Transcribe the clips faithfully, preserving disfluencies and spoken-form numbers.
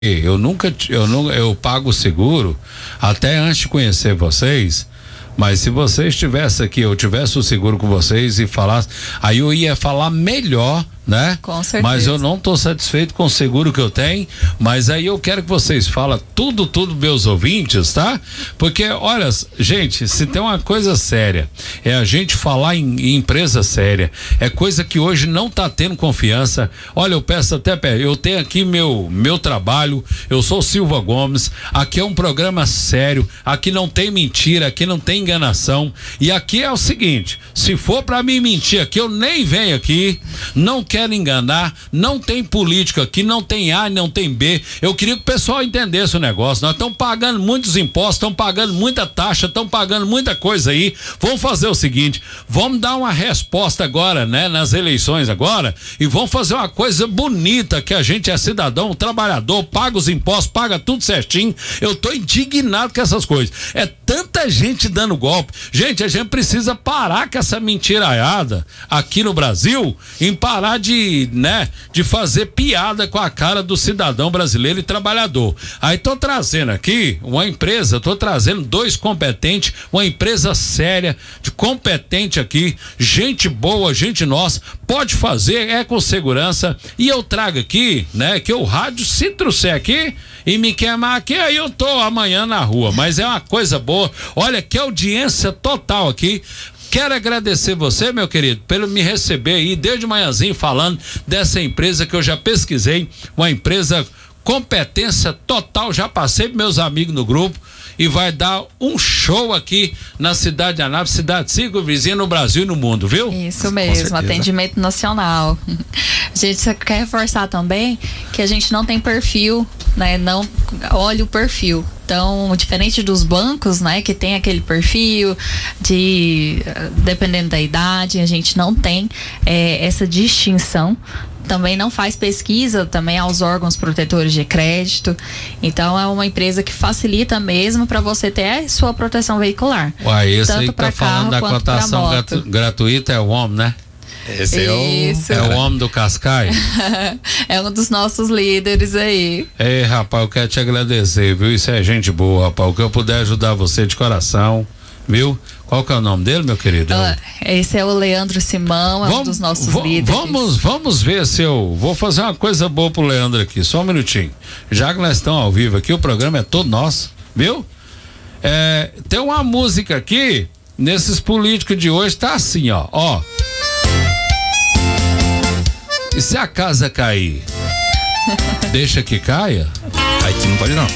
Eu nunca, eu não, eu pago seguro até antes de conhecer vocês. Mas se você estivesse aqui, eu tivesse o seguro com vocês e falasse, aí eu ia falar melhor, né? Com certeza. Mas eu não tô satisfeito com o seguro que eu tenho, mas aí eu quero que vocês falem tudo, tudo, meus ouvintes, tá? Porque, olha, gente, se tem uma coisa séria, é a gente falar em, em empresa séria, é coisa que hoje não tá tendo confiança. Olha, eu peço até, eu tenho aqui meu, meu trabalho, eu sou Silva Gomes, aqui é um programa sério, aqui não tem mentira, aqui não tem enganação, e aqui é o seguinte, se for pra mim mentir aqui, eu nem venho aqui, não quero enganar, não tem política aqui, não tem A, não tem B. Eu queria que o pessoal entendesse o negócio. Nós estamos pagando muitos impostos, estamos pagando muita taxa, estamos pagando muita coisa aí. Vamos fazer o seguinte, vamos dar uma resposta agora, né, nas eleições agora, e vamos fazer uma coisa bonita, que a gente é cidadão, trabalhador, paga os impostos, paga tudo certinho. Eu tô indignado com essas coisas. É tanta gente dando golpe. Gente, a gente precisa parar com essa mentiraiada aqui no Brasil, em parar de, né, de fazer piada com a cara do cidadão brasileiro e trabalhador. Aí tô trazendo aqui uma empresa, tô trazendo dois competentes, uma empresa séria, de competente aqui, gente boa, gente nossa, pode fazer, é com segurança, e eu trago aqui, né, que o rádio, se trouxer aqui e me queimar aqui, aí eu tô amanhã na rua, mas é uma coisa boa. Olha que audiência total aqui. Quero agradecer você, meu querido, pelo me receber aí desde manhãzinho falando dessa empresa que eu já pesquisei, uma empresa competência total, já passei para meus amigos no grupo, e vai dar um show aqui na cidade de Anápolis, cidade cinco vizinha no Brasil e no mundo, viu? Isso mesmo, atendimento nacional. A gente quer reforçar também que a gente não tem perfil, né? Não olha o perfil. Então, diferente dos bancos, né, que tem aquele perfil de, dependendo da idade, a gente não tem é, essa distinção. Também não faz pesquisa também aos órgãos protetores de crédito. Então é uma empresa que facilita mesmo para você ter a sua proteção veicular. Uai, esse tanto aí que tá falando da cotação gratu, gratuita é o homem, né? Esse é o, é o homem do Cascai. É um dos nossos líderes aí. Ei, rapaz, eu quero te agradecer, viu? Isso é gente boa, rapaz. O que eu puder ajudar você de coração, viu? Qual que é o nome dele, meu querido? Uh, esse é o Leandro Simão, é vamos, um dos nossos líderes. Vamos, vamos ver se eu vou fazer uma coisa boa pro Leandro aqui, só um minutinho. Já que nós estamos ao vivo aqui, o programa é todo nosso, viu? É, tem uma música aqui, nesses políticos de hoje, tá assim, ó, ó. E se a casa cair, deixa que caia? Aí tu não pode não.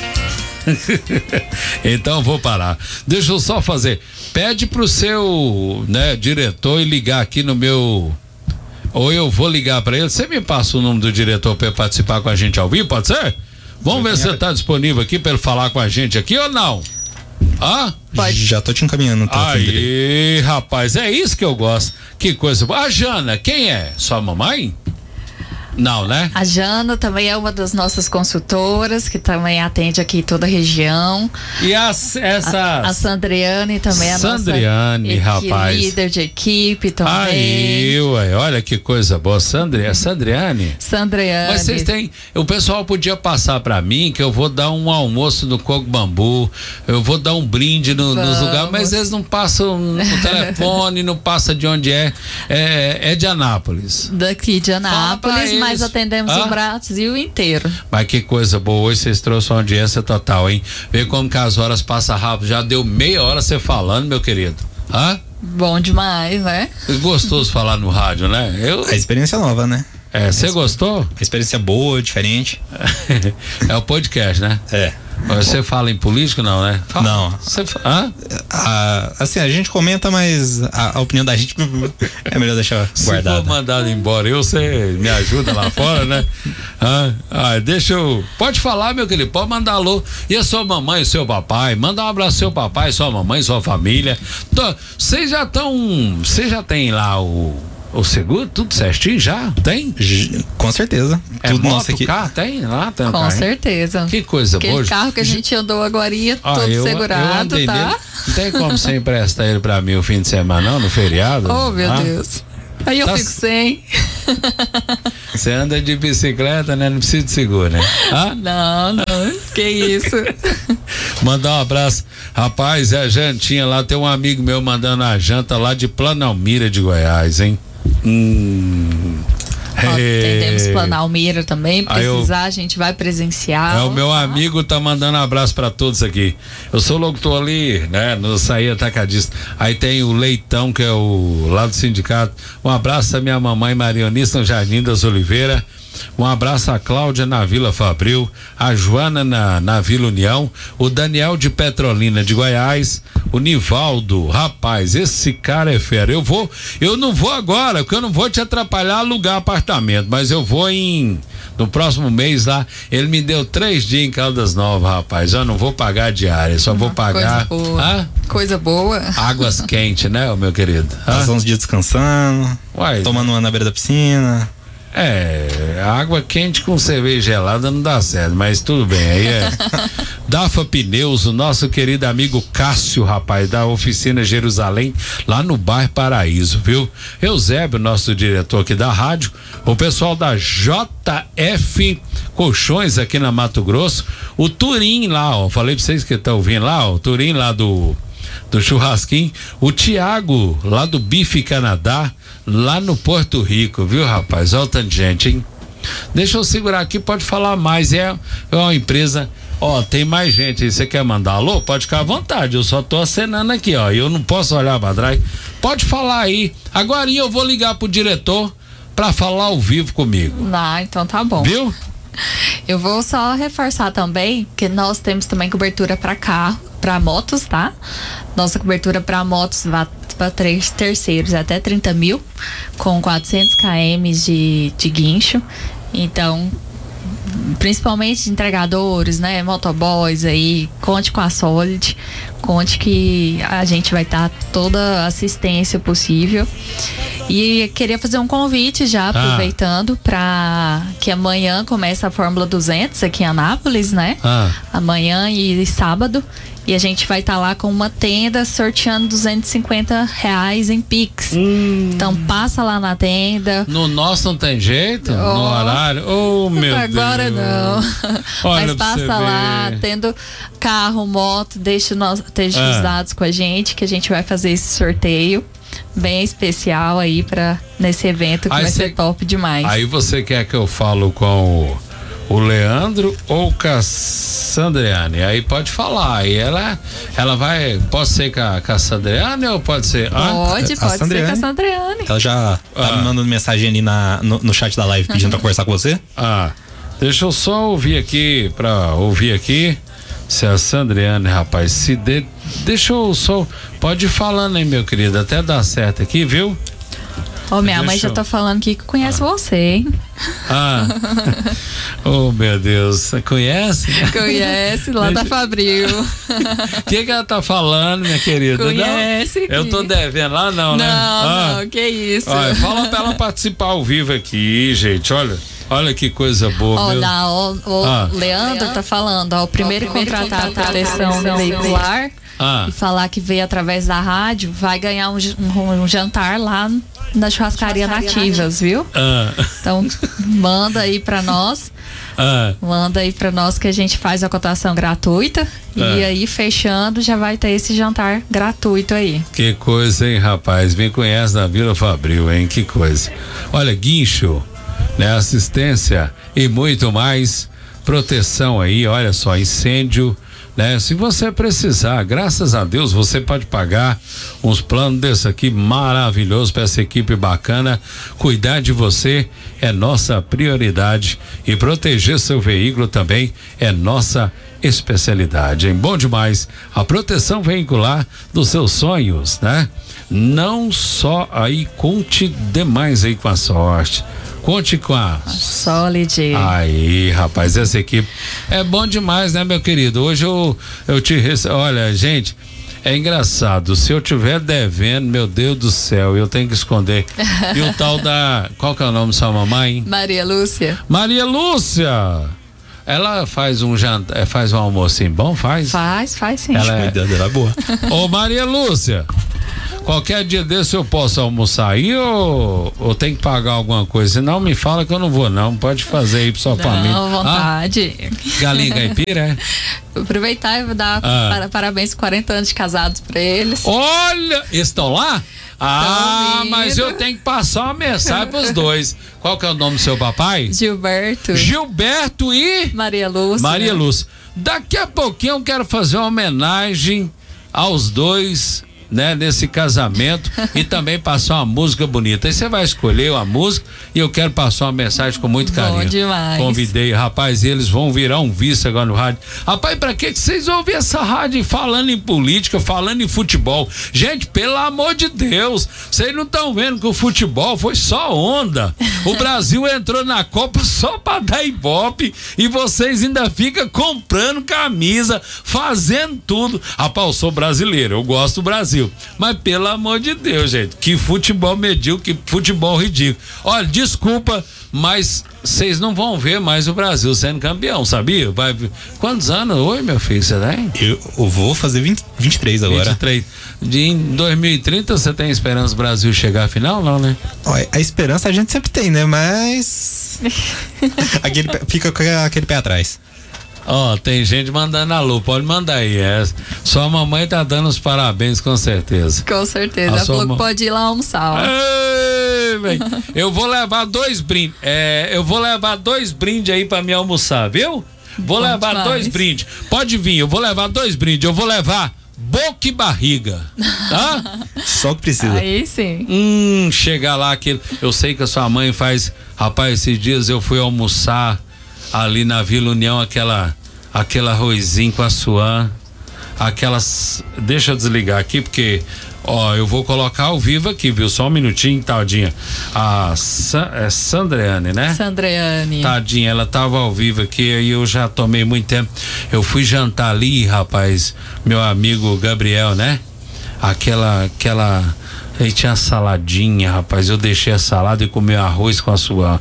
Então vou parar. Deixa eu só fazer. Pede pro seu, né, diretor e ligar aqui no meu. Ou eu vou ligar para ele. Você me passa o nome do diretor para participar com a gente ao vivo, pode ser? Vamos ver se você tá disponível aqui para ele falar com a gente aqui ou não? Ah? Pode. Já tô te encaminhando. Aí, rapaz, é isso que eu gosto. Que coisa boa. A Jana, quem é? Sua mamãe? Não, né? A Jana também é uma das nossas consultoras, que também atende aqui toda a região. E a, essa... A, a Sandriane também é a Sandriane, nossa rapaz. líder de equipe também. Aí, ué, olha que coisa boa. Sandri, Sandriane? Sandriane. Mas vocês têm... O pessoal podia passar pra mim que eu vou dar um almoço no Coco Bambu, eu vou dar um brinde no, nos lugares, mas eles não passam no telefone, não passa de onde é. É, é de Anápolis. Daqui de Anápolis, mas atendemos ah? o Brasil inteiro. Mas que coisa boa, hoje vocês trouxeram uma audiência total, hein? Vê como que as horas passam rápido, já deu meia hora você falando, meu querido. Hã? Bom demais, né? Gostoso falar no rádio, né? Eu... A experiência nova, né? É, você gostou? A experiência boa, diferente. É o podcast, né? É. Você fala em político, não, né? Fala. Não. Você, hã? Ah, assim, a gente comenta, mas a, a opinião da gente é melhor deixar guardada. Se for mandado embora, eu, você me ajuda lá fora, né? Ah, ah, deixa eu... Pode falar, meu querido, pode mandar alô. E a sua mamãe e seu papai? Manda um abraço ao seu papai, sua mamãe, sua família. Vocês já estão... Vocês já tem lá o... O seguro, tudo certinho já? Tem? Com certeza. É tudo moto, nosso aqui. Carro, tem lá? Tem um Com carro, certeza. Que coisa Aquele boa. Aquele carro que a gente andou agora, ah, todo eu, segurado, eu tá? Nele. Não tem como você emprestar ele pra mim o fim de semana, não? No feriado? Oh, meu ah? Deus. Aí eu Tá fico sem. Você anda de bicicleta, né? Não precisa de seguro, né? Ah? Não, não. Que isso. Mandar um abraço. Rapaz, a jantinha lá, tem um amigo meu mandando a janta lá de Planalmira de Goiás, hein? Hum. Ó, Hey. temos Planalmira também, precisar, eu, a gente vai presenciar. É, o meu amigo tá mandando um abraço pra todos aqui. Eu sou locutor ali, né, no Saí Atacadista. Aí tem o Leitão, que é o lá do sindicato. Um abraço à minha mamãe Marionista no Jardim das Oliveira. Um abraço a Cláudia na Vila Fabril, a Joana na, na Vila União, o Daniel de Petrolina de Goiás, o Nivaldo. Rapaz, esse cara é fera. Eu vou, eu não vou agora, porque eu não vou te atrapalhar a alugar apartamento, mas eu vou em no próximo mês lá. Ele me deu três dias em Caldas Novas, rapaz. Eu não vou pagar diária, só uhum, vou pagar. Coisa boa. Ah? Coisa boa. Águas quentes, né, meu querido? Passar uns dias descansando, Uai, tomando uma na beira da piscina. É, água quente com cerveja gelada não dá certo, mas tudo bem, aí é. Dafa Pneus, o nosso querido amigo Cássio, rapaz, da oficina Jerusalém, lá no bairro Paraíso, viu? Eusébio, nosso diretor aqui da rádio, o pessoal da J F Colchões aqui na Mato Grosso, o Turim lá, ó, falei pra vocês que estão ouvindo lá, ó, o Turim lá do do churrasquinho, o Tiago lá do Bife Canadá, lá no Porto Rico, viu, rapaz? Olha o tanto de gente, hein? Deixa eu segurar aqui, pode falar mais. É, é uma empresa. Ó, tem mais gente aí. Você quer mandar alô? Pode ficar à vontade. Eu só tô acenando aqui, ó. Eu não posso olhar pra trás. Pode falar aí. Agora eu vou ligar pro diretor pra falar ao vivo comigo. Ah, então tá bom. Viu? Eu vou só reforçar também que nós temos também cobertura para carro, para motos, tá? Nossa cobertura para motos vai para três terceiros até trinta mil, com quatrocentos quilômetros de, de guincho. Então, principalmente entregadores, né? Motoboys aí, conte com a Solid, conte que a gente vai dar toda a assistência possível. E queria fazer um convite já, aproveitando, ah. para que amanhã comece a Fórmula duzentos aqui em Anápolis, né? Ah. Amanhã e sábado. E a gente vai estar tá lá com uma tenda sorteando duzentos e cinquenta reais em Pix. Hum. Então passa lá na tenda. No nosso não tem jeito? Oh. No horário? Oh, meu Agora Deus. não. Olha, mas passa lá, ver. tendo carro, moto, deixa, nós, deixa ah. os dados com a gente, que a gente vai fazer esse sorteio bem especial aí pra, nesse evento que aí vai cê, ser top demais. Aí você quer que eu falo com o, o Leandro ou com a Sandriane? Aí pode falar, aí ela, ela vai, pode ser com a, com a Sandriane ou pode ser? Pode, ah? pode a ser com a Sandriane. Ela já tá ah. me mandando mensagem ali na, no, no chat da live pedindo pra conversar com você. Ah, deixa eu só ouvir aqui, pra ouvir aqui. Se a Sandriane, rapaz, se de, deixa eu só, pode ir falando aí, meu querido, até dar certo aqui, viu? Ô, oh, minha deixa mãe já tá falando aqui que conhece ah. você, hein? Ah, oh meu Deus, você conhece? Conhece, lá da Fabril. O que que ela tá falando, minha querida? Conhece. Não, eu tô devendo lá, não, não né? Não, ah. não, que isso. Olha, fala pra ela participar ao vivo aqui, gente, olha. Olha que coisa boa. Ó, meu... da, o, o ah. Leandro tá falando, ó, o primeiro, ó, primeiro contratar a proteção veicular ah. e falar que veio através da rádio, vai ganhar um, um, um jantar lá na churrascaria, churrascaria Nativas, viu? Ah. Então, manda aí pra nós. Ah. Manda aí pra nós que a gente faz a cotação gratuita. Ah. E aí, fechando, já vai ter esse jantar gratuito aí. Que coisa, hein, rapaz? Me conhece na Vila Fabril, hein? Que coisa. Olha, guincho, né, assistência e muito mais, proteção aí, olha só, incêndio, né? Se você precisar, graças a Deus, você pode pagar uns planos desse aqui maravilhoso para essa equipe bacana. Cuidar de você é nossa prioridade e proteger seu veículo também é nossa especialidade, hein? Bom demais, a proteção veicular dos seus sonhos, né? Não só aí, conte demais aí com a sorte. Conte com a Solid. Aí, rapaz, essa equipe é bom demais, né, meu querido? Hoje eu, eu te recebo. Olha, gente, é engraçado. Se eu tiver devendo, meu Deus do céu, eu tenho que esconder. E o tal da. Qual que é o nome da sua mamãe? Maria Lúcia. Maria Lúcia! Ela faz um jantar, faz um almocinho bom, faz? Faz, faz sim. Ela é, ela é boa. Ô, Maria Lúcia, qualquer dia desse eu posso almoçar aí ou, ou tem que pagar alguma coisa? Senão me fala que eu não vou, não. Pode fazer aí pra sua não, família. Não, vontade. Ah? Galinha caipira, é? Aproveitar e vou dar ah. para, parabéns por quarenta anos de casados pra eles. Olha, estão lá? Ah, mas eu tenho que passar uma mensagem pros dois. Qual que é o nome do seu papai? Gilberto. Gilberto e? Maria Lúcia. Maria Lúcia. Daqui a pouquinho eu quero fazer uma homenagem aos dois, né, nesse casamento e também passar uma música bonita. Aí você vai escolher uma música e eu quero passar uma mensagem com muito carinho. Bom demais. Convidei, rapaz, eles vão virar um vice agora no rádio. Rapaz, pra que que vocês ouvem essa rádio falando em política, falando em futebol? Gente, pelo amor de Deus, vocês não estão vendo que o futebol foi só onda. O Brasil entrou na Copa só pra dar ibope e vocês ainda ficam comprando camisa, fazendo tudo. Rapaz, eu sou brasileiro, eu gosto do Brasil. Mas pelo amor de Deus, gente, que futebol medíocre, que futebol ridículo. Olha, desculpa, mas vocês não vão ver mais o Brasil sendo campeão, sabia? Vai, quantos anos? Oi, meu filho, você tem? Eu, eu vou fazer vinte, vinte e três agora. vinte e três. De, em dois mil e trinta você tem esperança do Brasil chegar à final? Não, né? Olha, a esperança a gente sempre tem, né? Mas aquele, fica com aquele pé atrás. Ó, oh, tem gente mandando alô, pode mandar aí. É. Sua mamãe tá dando os parabéns, com certeza. Com certeza. Ela falou que pode ir lá almoçar. Ei, véi, eu vou levar dois brindes. É, eu vou levar dois brindes aí pra me almoçar, viu? Vou Bom levar demais. dois brindes. Pode vir, eu vou levar dois brindes. Eu vou levar boca e barriga, tá? Só que precisa. Aí sim. Hum, chegar lá aquele. Eu sei que a sua mãe faz. Rapaz, esses dias eu fui almoçar ali na Vila União, aquela aquele arrozinho com a suã, aquelas, deixa eu desligar aqui porque, ó, eu vou colocar ao vivo aqui, viu? Só um minutinho, tadinha. A Sa, é Sandreane, né? Sandreane. Tadinha, ela tava ao vivo aqui, aí eu já tomei muito tempo. Eu fui jantar ali, rapaz, meu amigo Gabriel, né? Aquela, aquela aí tinha saladinha, rapaz. Eu deixei a salada e comi arroz com a sua.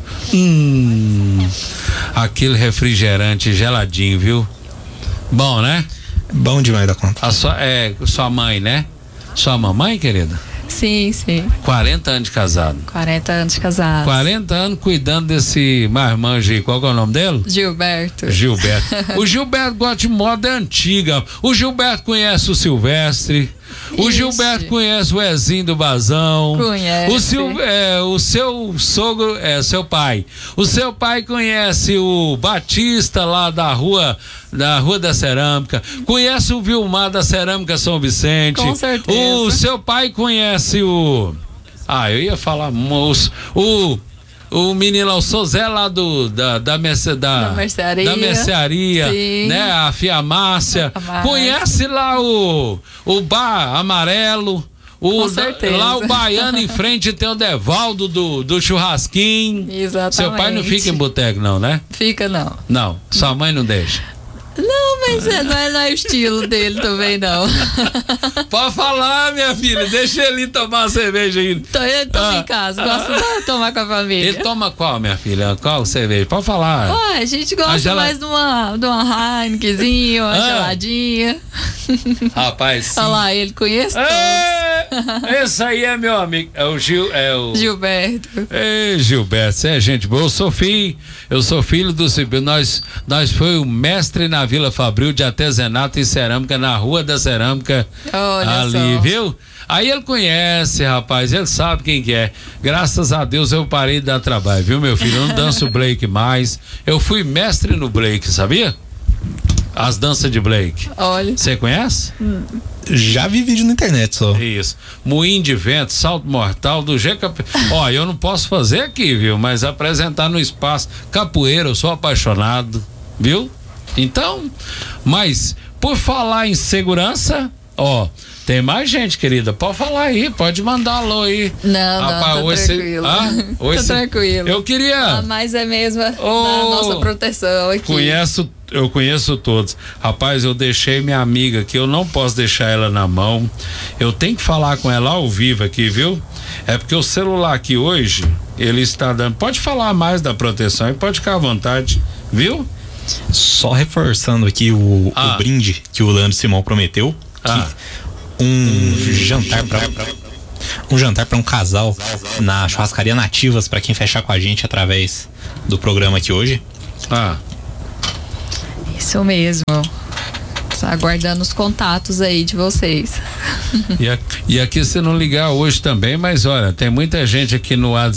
Hum, aquele refrigerante geladinho, viu? Bom, né? Bom demais da conta. A sua, é, sua mãe, né? Sua mamãe, querida? Sim, sim. quarenta anos de casado. quarenta anos de casado. quarenta anos cuidando desse marmanjo aí. Qual que é o nome dele? Gilberto. Gilberto. O Gilberto gosta de moda antiga. O Gilberto conhece o Silvestre. O Ixi. Gilberto conhece o Ezinho do Bazão. Conhece. O, Sil, é, o seu sogro, é, seu pai. O seu pai conhece o Batista lá da rua, da Rua da Cerâmica. Conhece o Vilmar da Cerâmica São Vicente. Com certeza. O seu pai conhece o... Ah, eu ia falar... Moço, o... O menino lá, o Sozé lá do, da, da, merce, da, da mercearia, da mercearia né? A Fia Márcia. Conhece lá o, o Bar Amarelo. O, Com certeza. Lá o Baiano em frente tem o Devaldo do, do churrasquinho. Exatamente. Seu pai não fica em boteco, não, né? Fica, não. Não, sua mãe não deixa. Não, mas é, não, é, não é o estilo dele também, não. Pode falar, minha filha. Deixa ele tomar uma cerveja aí. Tô, eu tô ah. em casa, gosto ah. de tomar com a família. Ele toma qual, minha filha? Qual cerveja? Pode falar. Ué, a gente gosta a gel... mais de uma, de uma Heinekenzinha, uma ah. geladinha. Rapaz, sim. Olha lá, ele conhece é, todos. Esse aí é meu amigo. É o Gil, é o... Gilberto. Ei, Gilberto, você é gente boa. Eu sou filho, eu sou filho do Cibilo. Nós, nós foi o mestre na Vila Fabril de artesanato e cerâmica, na Rua da Cerâmica. Olha ali, só. Viu? Aí ele conhece, rapaz, ele sabe quem que é. Graças a Deus eu parei de dar trabalho, viu, meu filho? Eu não danço Blake mais. Eu fui mestre no Blake, sabia? As danças de Blake. Olha. Você conhece? Hum. Já vi vídeo na internet só. Isso. Moinho de vento, salto mortal do G K P. Ó, eu não posso fazer aqui, viu? Mas apresentar no espaço. Capoeira, eu sou apaixonado, viu? Então, mas por falar em segurança, ó, tem mais gente, querida. Pode falar aí, pode mandar alô aí. Não, Rapaz, não, tá tranquilo. Ah, tá tranquilo. Eu queria... Ah, mas é mesmo oh, a nossa proteção aqui. Conheço, eu conheço todos. Rapaz, eu deixei minha amiga aqui, eu não posso deixar ela na mão. Eu tenho que falar com ela ao vivo aqui, viu? É porque o celular aqui hoje, ele está dando... Pode falar mais da proteção e pode ficar à vontade, viu? Só reforçando aqui o, ah. o brinde que o Leandro Simão prometeu, que ah. um jantar para um jantar para um casal na churrascaria Nativas, para quem fechar com a gente através do programa aqui hoje. Ah. Isso mesmo. Aguardando os contatos aí de vocês. E aqui, e aqui se não ligar hoje também, mas olha, tem muita gente aqui no WhatsApp